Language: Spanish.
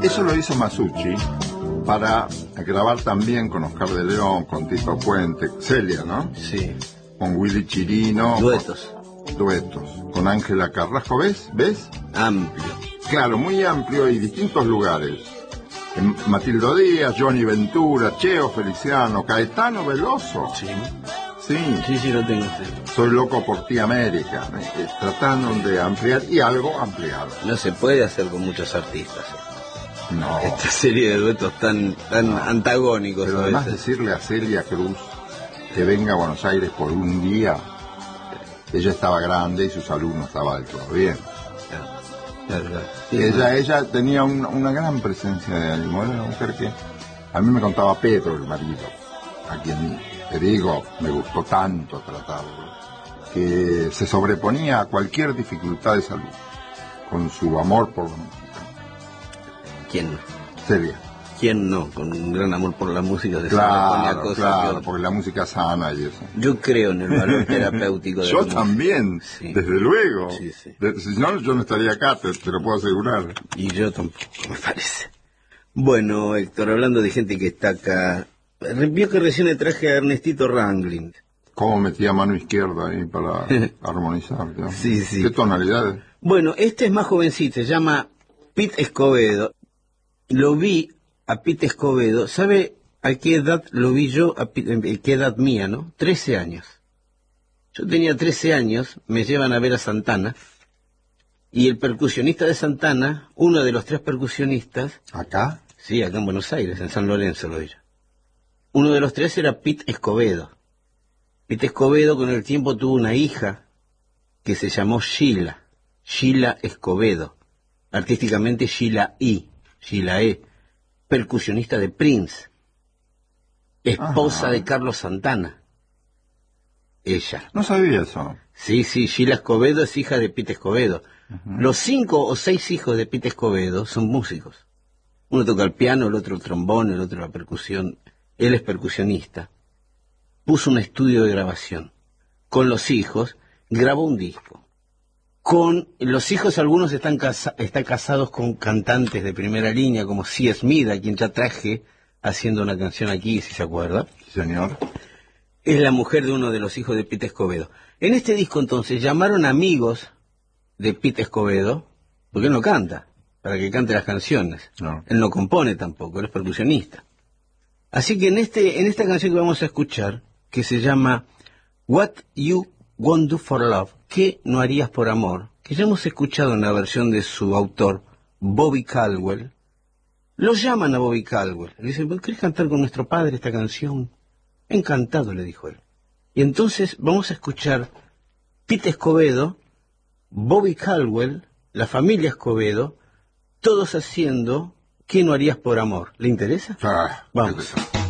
Eso lo hizo Masucci para grabar también con Oscar de León, con Tito Puente, Celia, ¿no? Sí. Con Willy Chirino. Duetos. Duetos. Con Ángela Carrasco, ¿ves? Amplio. Claro, muy amplio y distintos lugares. Matildo Díaz, Johnny Ventura, Cheo Feliciano, Caetano Veloso. Sí. Sí, lo tengo. Soy loco por ti, América. Trataron de ampliar y algo ampliado. No se puede hacer con muchos artistas. No. Esta serie de duetos tan antagónicos. Pero además decirle a Celia Cruz que venga a Buenos Aires por un día, ella estaba grande y su salud no estaba del todo bien. Claro. Sí, ella tenía una gran presencia de ánimo. Era una mujer que a mí me contaba Pedro, el marido, a quien te digo, me gustó tanto tratarlo, que se sobreponía a cualquier dificultad de salud con su amor por la música. ¿Quién no? Celia. ¿Quién no? Con un gran amor por la música se Claro, sobreponía a cosas porque la música sana y eso. Yo creo en el valor terapéutico de Yo la música. También, sí. Desde luego. Sí. Si no, yo no estaría acá, te lo puedo asegurar. Y yo tampoco, me parece. Bueno, Héctor, hablando de gente que está acá, vio que recién le traje a Ernestito Ranglin. ¿Cómo metía mano izquierda ahí para armonizar? ¿No? Sí. ¿Qué tonalidades? Bueno, este es más jovencito, se llama Pete Escovedo. Lo vi a Pete Escovedo, ¿sabe a qué edad lo vi yo? ¿Qué edad mía, no? 13 años. Yo tenía 13 años, me llevan a ver a Santana, y el percusionista de Santana, uno de los 3 percusionistas... ¿Acá? Sí, acá en Buenos Aires, en San Lorenzo lo vi yo. Uno de los 3 era Pete Escovedo. Pete Escovedo con el tiempo tuvo una hija que se llamó Sheila Escovedo, artísticamente Sheila E., percusionista de Prince, esposa de Carlos Santana. Ella. No sabía eso. Sí, Sheila Escovedo es hija de Pete Escovedo. Los 5 o 6 hijos de Pete Escovedo son músicos. Uno toca el piano, el otro el trombón, el otro la percusión. Él es percusionista. Puso un estudio de grabación. Con los hijos grabó un disco. Con los hijos algunos están casados con cantantes de primera línea, como C. Smith, a quien ya traje haciendo una canción aquí, si se acuerda. Señor. Es la mujer de uno de los hijos de Pete Escovedo. En este disco entonces llamaron amigos de Pete Escovedo, porque él no canta, para que cante las canciones. No. Él no compone tampoco, él es percusionista. Así que en esta canción que vamos a escuchar, que se llama What You Won't Do for Love, ¿qué no harías por amor?, que ya hemos escuchado en la versión de su autor, Bobby Caldwell. Lo llaman a Bobby Caldwell. Le dicen, ¿querés cantar con nuestro padre esta canción? Encantado, le dijo él. Y entonces vamos a escuchar Pete Escovedo, Bobby Caldwell, la familia Escovedo, todos haciendo ¿qué no harías por amor? ¿Le interesa? Ah, vamos.